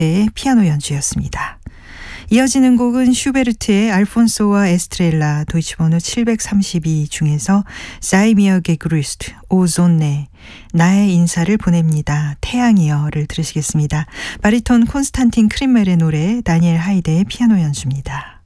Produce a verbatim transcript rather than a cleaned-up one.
피아노 연주였습니다. 이어지는 곡은 슈베르트의 알폰소와 에스트렐라 도이치번호 칠백삼십이 중에서 사이미어게 그루스트 오존네 나의 인사를 보냅니다. 태양이여를 들으시겠습니다. 바리톤 콘스탄틴 크림멜의 노래, 다니엘 하이데의 피아노 연주입니다.